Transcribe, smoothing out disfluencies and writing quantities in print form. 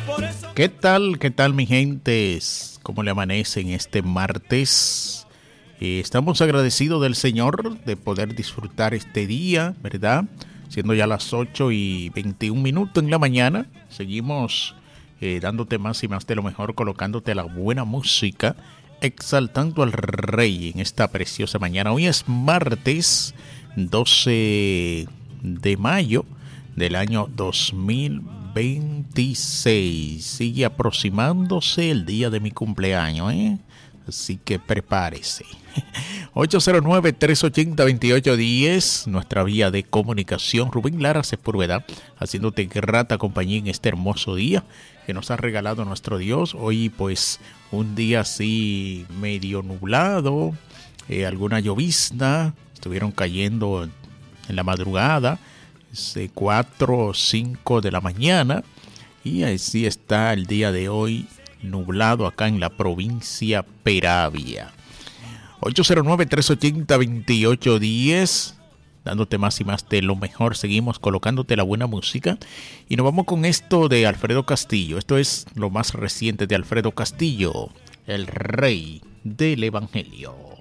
¿Qué tal? ¿Qué tal, mi gentes? ¿Cómo le amanecen este martes? Estamos agradecidos del Señor de poder disfrutar este día, ¿verdad? Siendo ya las 8:21 en la mañana, seguimos dándote más y más de lo mejor, colocándote la buena música, exaltando al Rey en esta preciosa mañana. Hoy es martes 12 de mayo del año 2026. Sigue aproximándose el día de mi cumpleaños, así que prepárese. 809-380-2810, nuestra vía de comunicación. Rubén Lara Sepúlveda, haciéndote grata compañía en este hermoso día que nos ha regalado nuestro Dios. Hoy pues un día así medio nublado, alguna llovizna, estuvieron cayendo en la madrugada, 4 o 5 de la mañana, y así está el día de hoy nublado acá en la provincia Peravia. 809-380-2810, dándote más y más de lo mejor. Seguimos colocándote la buena música y nos vamos con esto de Alfredo Castillo. Esto es lo más reciente de Alfredo Castillo, el Rey del Evangelio.